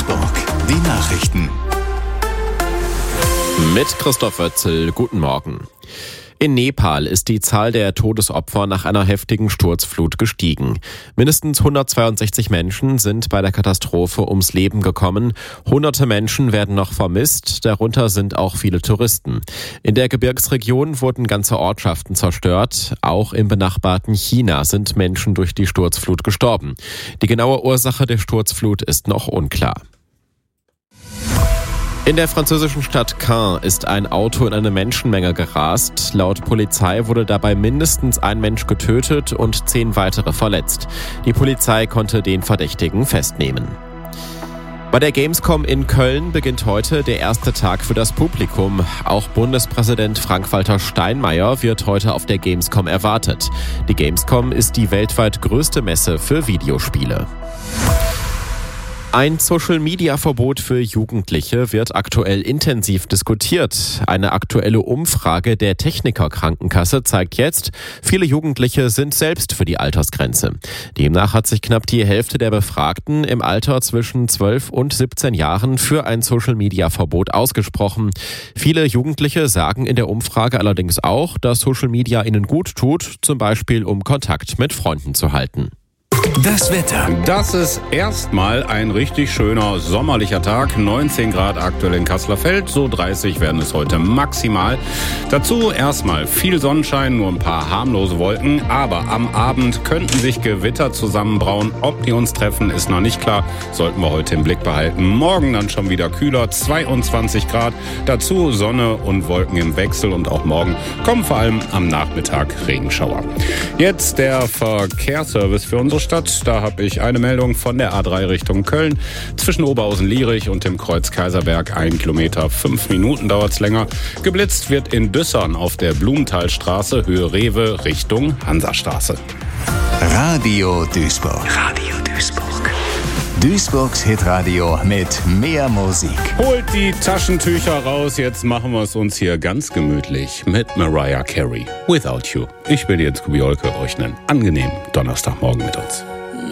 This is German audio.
Duisburg. Die Nachrichten. Mit Christoph Wötzel, guten Morgen. In Nepal ist die Zahl der Todesopfer nach einer heftigen Sturzflut gestiegen. Mindestens 162 Menschen sind bei der Katastrophe ums Leben gekommen. Hunderte Menschen werden noch vermisst, darunter sind auch viele Touristen. In der Gebirgsregion wurden ganze Ortschaften zerstört. Auch im benachbarten China sind Menschen durch die Sturzflut gestorben. Die genaue Ursache der Sturzflut ist noch unklar. In der französischen Stadt Caen ist ein Auto in eine Menschenmenge gerast. Laut Polizei wurde dabei mindestens ein Mensch getötet und 10 weitere verletzt. Die Polizei konnte den Verdächtigen festnehmen. Bei der Gamescom in Köln beginnt heute der erste Tag für das Publikum. Auch Bundespräsident Frank-Walter Steinmeier wird heute auf der Gamescom erwartet. Die Gamescom ist die weltweit größte Messe für Videospiele. Ein Social-Media-Verbot für Jugendliche wird aktuell intensiv diskutiert. Eine aktuelle Umfrage der Techniker-Krankenkasse zeigt jetzt, viele Jugendliche sind selbst für die Altersgrenze. Demnach hat sich knapp die Hälfte der Befragten im Alter zwischen 12 und 17 Jahren für ein Social-Media-Verbot ausgesprochen. Viele Jugendliche sagen in der Umfrage allerdings auch, dass Social Media ihnen gut tut, zum Beispiel um Kontakt mit Freunden zu halten. Das Wetter. Das ist erstmal ein richtig schöner sommerlicher Tag. 19 Grad aktuell in Kasslerfeld, so 30 werden es heute maximal. Dazu erstmal viel Sonnenschein, nur ein paar harmlose Wolken. Aber am Abend könnten sich Gewitter zusammenbrauen. Ob die uns treffen, ist noch nicht klar. Sollten wir heute im Blick behalten. Morgen dann schon wieder kühler, 22 Grad. Dazu Sonne und Wolken im Wechsel. Und auch morgen kommen vor allem am Nachmittag Regenschauer. Jetzt der Verkehrsservice für unsere Stadt. Da habe ich eine Meldung von der A3 Richtung Köln. Zwischen Oberhausen-Lierich und dem Kreuz Kaiserberg 1 Kilometer, 5 Minuten dauert es länger. Geblitzt wird in Düssern auf der Blumenthalstraße, Höhe Rewe, Richtung Hansastraße. Radio Duisburg. Radio Duisburg. Duisburgs Hitradio mit mehr Musik. Holt die Taschentücher raus, jetzt machen wir es uns hier ganz gemütlich mit Mariah Carey. Without You. Ich bin Jens Kubiolke, euch einen angenehmen Donnerstagmorgen mit uns.